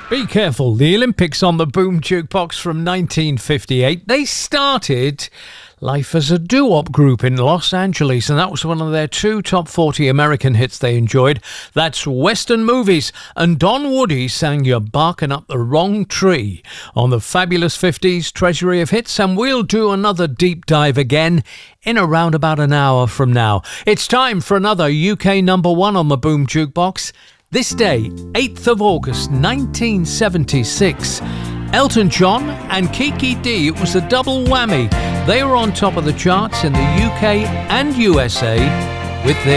Be careful, the Olympics on the Boom Jukebox from 1958. They started life as a doo-wop group in Los Angeles, and that was one of their two top 40 American hits they enjoyed. That's Western Movies, and Don Woody sang You're Barking Up the Wrong Tree on the fabulous 50s Treasury of Hits, and we'll do another deep dive again in around about an hour from now. It's time for another UK number one on the Boom Jukebox. This day, 8th of August 1976, Elton John and Kiki D, it was a double whammy. They were on top of the charts in the UK and USA with their